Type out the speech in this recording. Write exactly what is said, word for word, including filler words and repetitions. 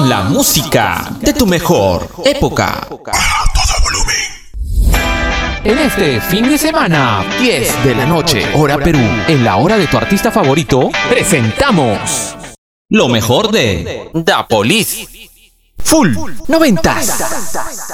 con la música de tu mejor época. A todo volumen. En este fin de semana, diez de la noche, hora Perú, en la hora de tu artista favorito, presentamos Lo mejor de Da Police. Full noventas.